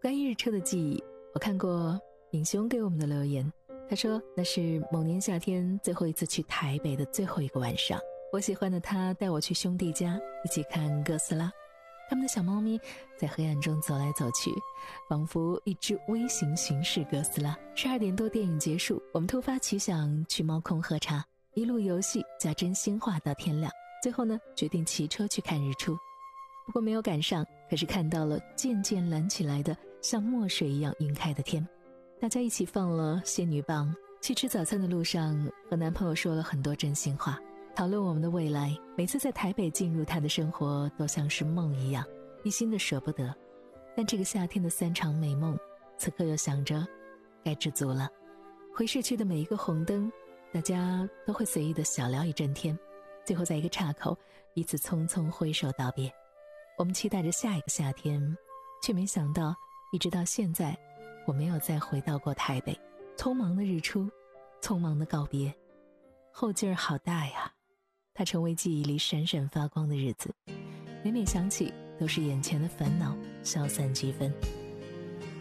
关于日出的记忆，我看过敏兄给我们的留言，他说那是某年夏天最后一次去台北的最后一个晚上，我喜欢的他带我去兄弟家一起看哥斯拉，他们的小猫咪在黑暗中走来走去，仿佛一只微型巡视哥斯拉。12点多电影结束，我们突发奇想去猫空喝茶，一路游戏加真心话到天亮，最后呢决定骑车去看日出。不过没有赶上，可是看到了渐渐蓝起来的像墨水一样晕开的天。大家一起放了仙女棒，去吃早餐的路上和男朋友说了很多真心话，讨论我们的未来。每次在台北进入他的生活都像是梦一样，一心的舍不得。但这个夏天的3场美梦，此刻又想着该知足了。回市区的每一个红灯，大家都会随意的小聊一整天，最后在一个岔口彼此匆匆挥手道别。我们期待着下一个夏天，却没想到一直到现在我没有再回到过台北。匆忙的日出，匆忙的告别，后劲儿好大呀，它成为记忆里闪闪发光的日子，每每想起都是眼前的烦恼消散几分。